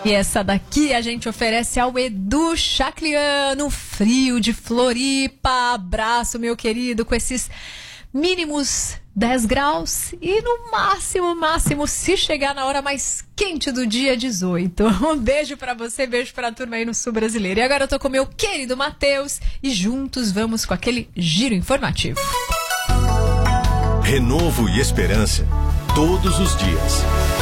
E essa daqui a gente oferece ao Edu Chacliano, frio de Floripa. Abraço, meu querido, com esses mínimos 10 graus e no máximo, se chegar na hora mais quente do dia, 18. Um beijo pra você, beijo pra turma aí no Sul Brasileiro. E agora eu tô com o meu querido Matheus e juntos vamos com aquele giro informativo. Renovo e esperança todos os dias.